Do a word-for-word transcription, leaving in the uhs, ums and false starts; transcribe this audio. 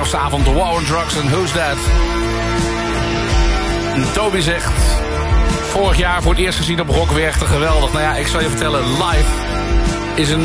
kerstavond, The War on Drugs en Who's That? En Toby zegt... Vorig jaar voor het eerst gezien op Rockwerchter, geweldig. Nou ja, ik zal je vertellen, live is er